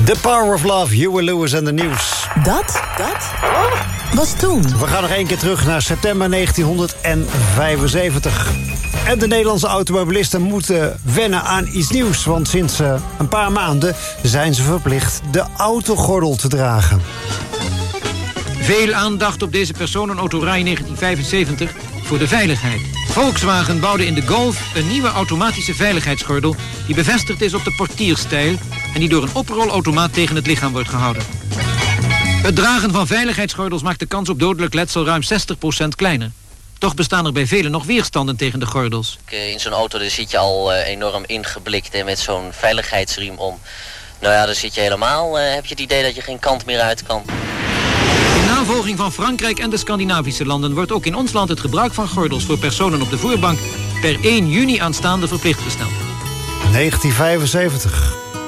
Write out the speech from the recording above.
The Power of Love, Huey Lewis en de Nieuws. Dat was toen. We gaan nog 1 keer terug naar september 1975. En de Nederlandse automobilisten moeten wennen aan iets nieuws. Want sinds een paar maanden zijn ze verplicht de autogordel te dragen. Veel aandacht op deze personenautorij in 1975 voor de veiligheid. Volkswagen bouwde in de Golf een nieuwe automatische veiligheidsgordel die bevestigd is op de portierstijl en die door een oprolautomaat tegen het lichaam wordt gehouden. Het dragen van veiligheidsgordels maakt de kans op dodelijk letsel ruim 60% kleiner. Toch bestaan er bij velen nog weerstanden tegen de gordels. In zo'n auto daar zit je al enorm ingeblikt en met zo'n veiligheidsriem om. Nou ja, dan zit je helemaal, heb je het idee dat je geen kant meer uit kan. In navolging van Frankrijk en de Scandinavische landen wordt ook in ons land het gebruik van gordels voor personen op de voerbank per 1 juni aanstaande verplicht gesteld. 1975.